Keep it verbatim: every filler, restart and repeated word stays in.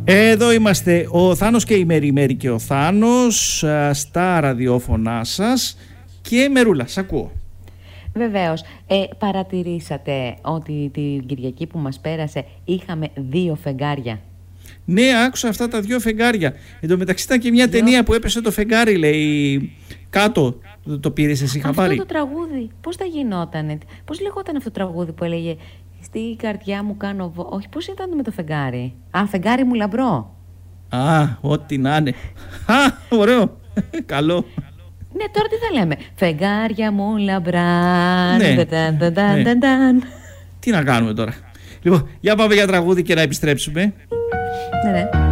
Εδώ είμαστε ο Θάνος και η Μέρη, η Μέρη και ο Θάνος στα ραδιόφωνά σας. Και Μερούλα, σ' ακούω. Βεβαίως. Ε, παρατηρήσατε ότι την Κυριακή που μας πέρασε είχαμε δύο φεγγάρια? Ναι, άκουσα αυτά τα δύο φεγγάρια. Εν τω μεταξύ ήταν και μια δύο... ταινία που έπεσε το φεγγάρι, λέει, κάτω. Το, το πήρες εσύ, χαμπάρι? Αυτό το τραγούδι, πώς θα γινότανε? Πώς λεγόταν αυτό το τραγούδι που έλεγε «Στη καρδιά μου κάνω βο...» Όχι, πώς ήταν με το φεγγάρι? Α, φεγγάρι μου λαμπρό. Α, ό,τι να είναι. Α, ωραίο. Καλό. Ναι, τώρα τι θα λέμε? Φεγγάρια μου λαμπρά. Ναι. Νταν, νταν, νταν, νταν, νταν. Τι να κάνουμε τώρα? Λοιπόν, για πάμε για τραγούδι και να επιστρέψουμε. Ναι, ναι.